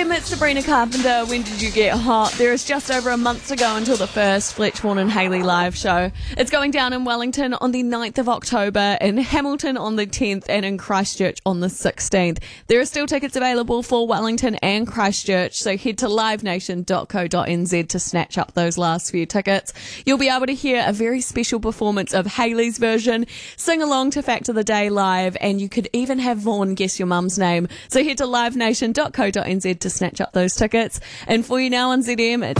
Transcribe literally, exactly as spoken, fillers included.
M, it's Sabrina Carpenter. When did you get hot? There is just over a month to go until the first Fletchborn and Hayley live show. It's going down in Wellington on the ninth of October, in Hamilton on the tenth, and in Christchurch on the sixteenth. There are still tickets available for Wellington and Christchurch, so head to live nation dot co dot n z to snatch up those last few tickets. You'll be able to hear a very special performance of Hayley's version, sing along to Fact of the Day live, and you could even have Vaughan guess your mum's name. So head to live nation dot co dot n z to snatch up those tickets. And for you now on Z M, it's